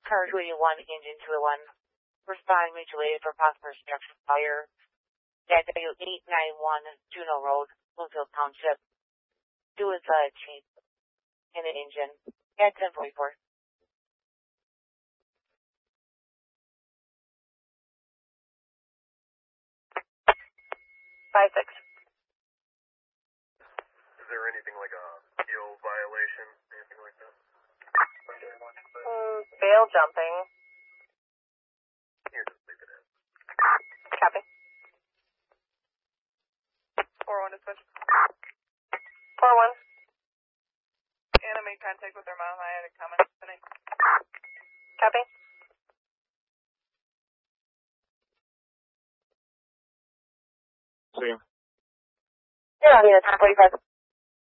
Car 281, engine 201. Responding mutual aid for possible structure fire. W891 Juno Road, Bloomfield Township. Do is chief in an engine. At 1044. 5-6. Is there anything like a PO violation, anything like that? Bail jumping. Here, just leave it in. Copy. 4-1 dispatch. 4-1. Anna made contact with her mom. I had a comment tonight. Copy. See you. Yeah, 1045.